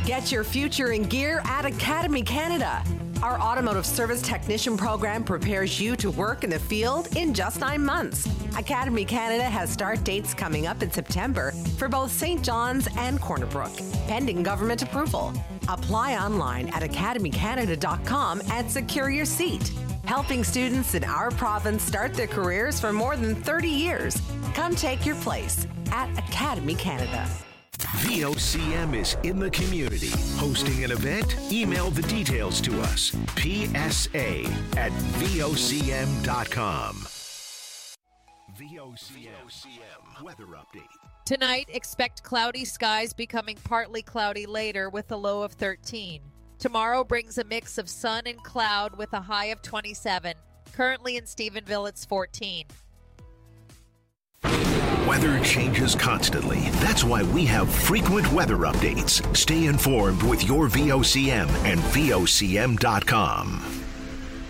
Get your future in gear at Academy Canada. Our automotive service technician program prepares you to work in the field in just 9 months. Academy Canada has start dates coming up in September for both St. John's and Corner Brook, pending government approval. Apply online at academycanada.com and secure your seat. Helping students in our province start their careers for more than 30 years. Come take your place at Academy Canada. VOCM is in the community. Hosting an event? Email the details to us. PSA@VOCM.com. VOCM weather update. Tonight, expect cloudy skies becoming partly cloudy later with a low of 13. Tomorrow brings a mix of sun and cloud with a high of 27. Currently in Stephenville, it's 14. Weather changes constantly. That's why we have frequent weather updates. Stay informed with your VOCM and VOCM.com.